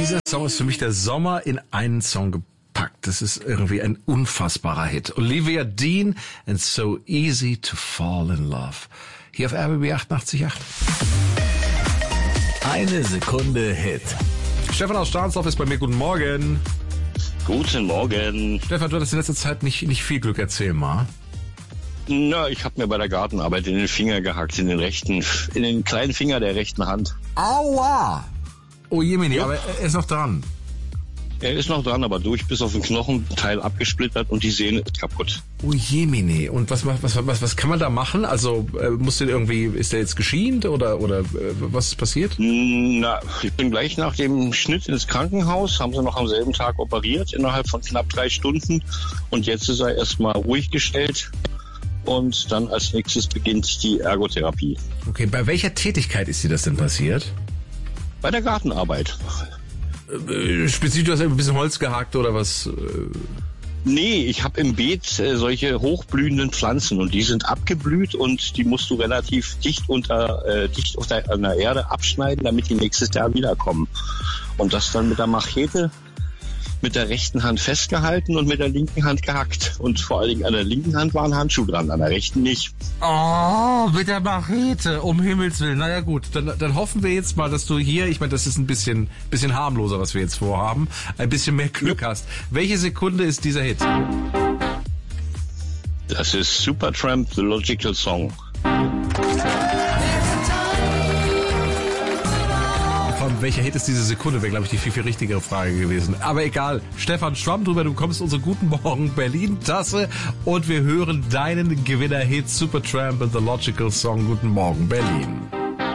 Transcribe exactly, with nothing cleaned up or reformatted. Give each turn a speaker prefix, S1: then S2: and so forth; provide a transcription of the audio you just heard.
S1: Dieser Song ist für mich der Sommer in einen Song gepackt. Das ist irgendwie ein unfassbarer Hit. Olivia Dean and So Easy to Fall in Love. Hier auf R B B achtundachtzig Komma acht.
S2: Eine Sekunde Hit.
S1: Stefan aus Stahnsdorf ist bei mir. Guten Morgen.
S3: Guten Morgen.
S1: Stefan, du hattest in letzter Zeit nicht, nicht viel Glück. Erzähl mal.
S3: Na, ich habe mir bei der Gartenarbeit in den Finger gehackt, in den rechten, in den kleinen Finger der rechten Hand.
S1: Aua! Oh Jemini,
S3: Ja.
S1: aber er ist noch dran.
S3: Er ist noch dran, aber durch bis auf den Knochenteil abgesplittert und die Sehne ist kaputt.
S1: Oh Jemini. Und was, was, was, was kann man da machen? Also äh, muss der irgendwie, ist der jetzt geschient oder, oder äh, was ist passiert?
S3: Na, ich bin gleich nach dem Schnitt ins Krankenhaus, haben sie noch am selben Tag operiert, innerhalb von knapp drei Stunden. Und jetzt ist er erstmal ruhig gestellt. Und dann als nächstes beginnt die Ergotherapie.
S1: Okay, bei welcher Tätigkeit ist dir das denn passiert?
S3: Bei der Gartenarbeit.
S1: Äh, spezifisch, du hast ein bisschen Holz gehackt oder was? Äh,
S3: Nee, ich habe im Beet äh, solche hochblühenden Pflanzen und die sind abgeblüht und die musst du relativ dicht unter äh, dicht auf der, an der Erde abschneiden, damit die nächstes Jahr wiederkommen. Und das dann mit der Machete mit der rechten Hand festgehalten und mit der linken Hand gehackt. Und vor allen Dingen an der linken Hand war ein Handschuh dran, an der rechten nicht.
S1: Oh, mit der Machete, um Himmels Willen. Naja gut, dann, dann hoffen wir jetzt mal, dass du hier, ich meine, das ist ein bisschen, bisschen harmloser, was wir jetzt vorhaben, ein bisschen mehr Glück hast. Welche Sekunde ist dieser Hit?
S3: Das ist Supertramp, The Logical Song.
S1: Welcher Hit ist diese Sekunde, wäre, glaube ich, die viel, viel richtigere Frage gewesen. Aber egal. Stefan, schwamm drüber, du bekommst unsere Guten Morgen Berlin-Tasse und wir hören deinen Gewinner-Hit Supertramp and the Logical Song. Guten Morgen Berlin.